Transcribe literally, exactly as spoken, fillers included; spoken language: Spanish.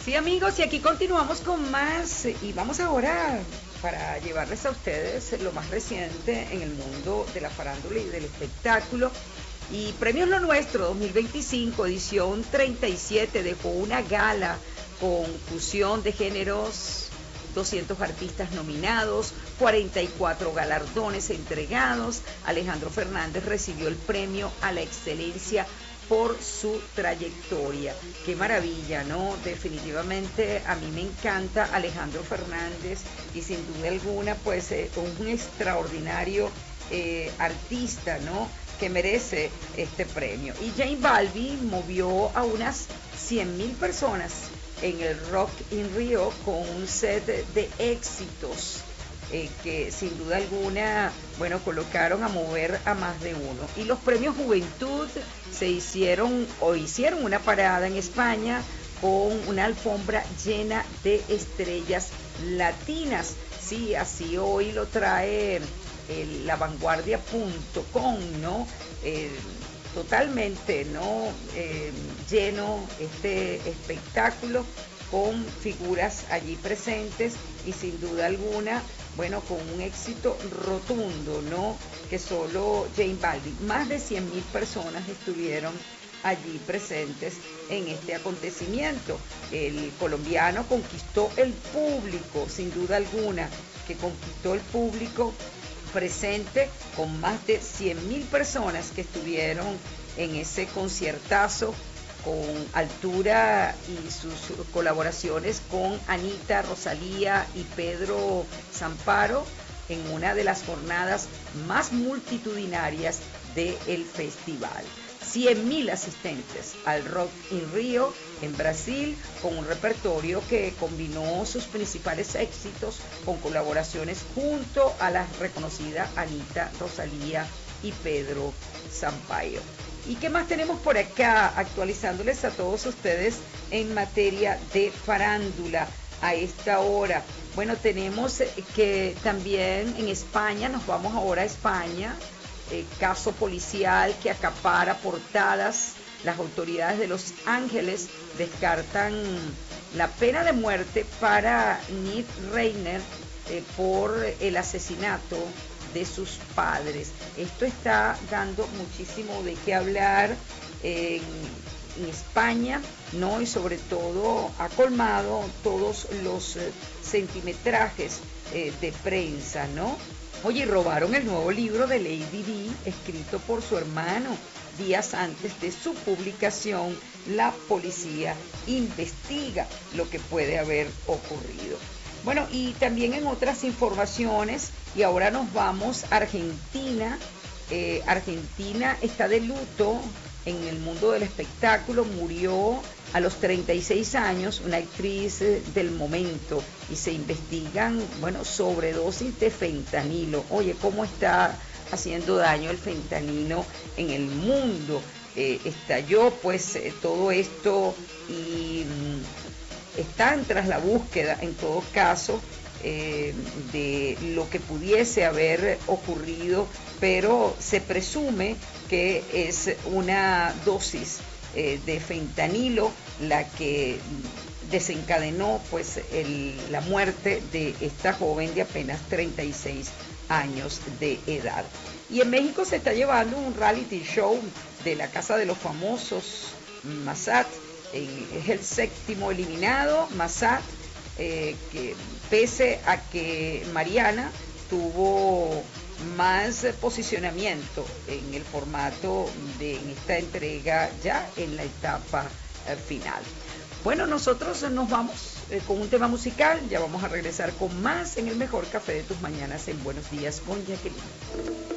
Sí, amigos, y aquí continuamos con más y vamos ahora para llevarles a ustedes lo más reciente en el mundo de la farándula y del espectáculo. Y Premios Lo Nuestro dos mil veinticinco, edición treinta y siete, dejó una gala con fusión de géneros, doscientos artistas nominados, cuarenta y cuatro galardones entregados. Alejandro Fernández recibió el premio a la excelencia por su trayectoria. Qué maravilla, ¿no? Definitivamente a mí me encanta Alejandro Fernández y sin duda alguna pues eh, un extraordinario eh, artista, ¿no? Que merece este premio. Y J Balvin movió a unas cien mil personas en el Rock in Rio con un set de éxitos eh, que sin duda alguna, bueno, colocaron a mover a más de uno. Y los premios Juventud se hicieron o hicieron una parada en España con una alfombra llena de estrellas latinas. Sí, así hoy lo trae el, la vanguardia punto com, ¿no? Eh, totalmente, ¿no? Eh, lleno este espectáculo con figuras allí presentes y sin duda alguna, bueno, con un éxito rotundo, ¿no? Que solo J Balvin, más de cien mil personas estuvieron allí presentes en este acontecimiento. El colombiano conquistó el público, sin duda alguna, que conquistó el público presente con más de cien mil personas que estuvieron en ese conciertazo con altura y sus colaboraciones con Anita, Rosalía y Pedro Zamparo en una de las jornadas más multitudinarias del festival. cien mil asistentes al Rock in Rio en Brasil con un repertorio que combinó sus principales éxitos con colaboraciones junto a la reconocida Anita, Rosalía y Pedro Sampaio. ¿Y qué más tenemos por acá? Actualizándoles a todos ustedes en materia de farándula a esta hora. Bueno, tenemos que también en España, nos vamos ahora a España, eh, caso policial que acapara portadas. Las autoridades de Los Ángeles descartan la pena de muerte para Nick Reiner eh, por el asesinato de sus padres. Esto está dando muchísimo de qué hablar en, en España, ¿no? Y sobre todo ha colmado todos los eh, centimetrajes eh, de prensa, ¿no? Oye, robaron el nuevo libro de Lady Di, escrito por su hermano. Días antes de su publicación, la policía investiga lo que puede haber ocurrido. Bueno, y también en otras informaciones, y ahora nos vamos a Argentina. Eh, Argentina está de luto en el mundo del espectáculo. Murió a los treinta y seis años una actriz eh, del momento y se investigan, bueno, sobredosis de fentanilo. Oye, ¿cómo está haciendo daño el fentanilo en el mundo? Eh, estalló pues eh, todo esto y mm, están tras la búsqueda, en todo caso, eh, de lo que pudiese haber ocurrido, pero se presume que es una dosis eh, de fentanilo la que desencadenó pues el, la muerte de esta joven de apenas treinta y seis años de edad. Y en México se está llevando un reality show de la Casa de los Famosos, Massat. Es el séptimo eliminado, Massat, eh, que pese a que Mariana tuvo más posicionamiento en el formato de en esta entrega ya en la etapa eh, final. Bueno, nosotros nos vamos eh, con un tema musical, ya vamos a regresar con más en el mejor café de tus mañanas en Buenos Días con Jacqueline.